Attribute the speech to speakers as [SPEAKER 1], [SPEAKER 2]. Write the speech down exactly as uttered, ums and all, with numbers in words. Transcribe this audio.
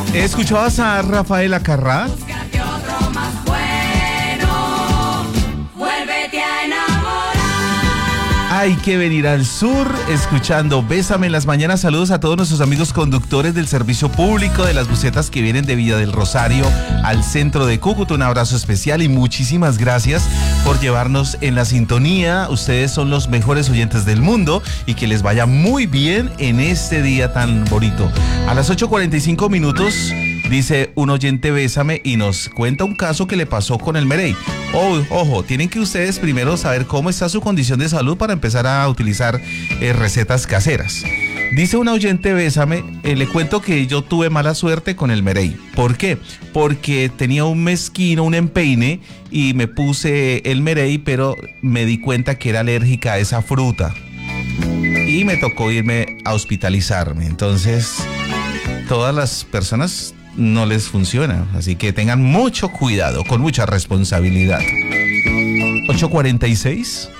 [SPEAKER 1] ¿Escuchabas a Rafael Acarrá?
[SPEAKER 2] Búscate otro más bueno, vuélvete a enamorar.
[SPEAKER 1] Hay que venir al sur escuchando Bésame en las mañanas. Saludos a todos nuestros amigos conductores del servicio público de las busetas que vienen de Villa del Rosario al centro de Cúcuta. Un abrazo especial y muchísimas gracias por llevarnos en la sintonía. Ustedes son los mejores oyentes del mundo y que les vaya muy bien en este día tan bonito. A las ocho cuarenta y cinco minutos dice un oyente Bésame y nos cuenta un caso que le pasó con el Merey. Oh, ojo, tienen que ustedes primero saber cómo está su condición de salud para empezar a utilizar eh, recetas caseras. Dice un oyente Bésame, eh, le cuento que yo tuve mala suerte con el Merey. ¿Por qué? Porque tenía un mezquino, un empeine y me puse el Merey, pero me di cuenta que era alérgica a esa fruta. Y me tocó irme a hospitalizarme. Entonces, todas las personas no les funciona, así que tengan mucho cuidado, con mucha responsabilidad. ocho cuarenta y seis